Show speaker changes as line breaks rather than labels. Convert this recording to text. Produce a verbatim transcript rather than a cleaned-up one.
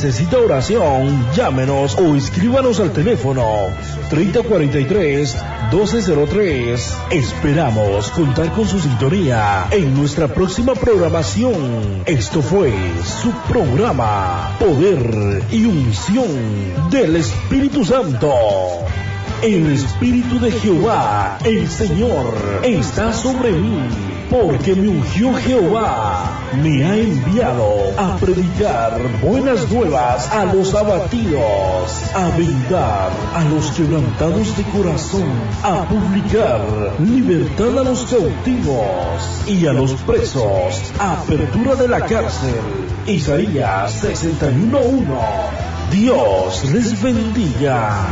necesita oración, llámenos o escríbanos al teléfono treinta cuarenta y tres doce cero tres. Esperamos contar con su sintonía en nuestra próxima programación. Esto fue su programa Poder y Unción del Espíritu Santo. El Espíritu de Jehová, el Señor, está sobre mí, porque me ungió Jehová, me ha enviado a predicar buenas nuevas a los abatidos, a vendar a los quebrantados de corazón, a publicar libertad a los cautivos y a los presos, apertura de la cárcel. Isaías sesenta y uno uno. Dios les bendiga.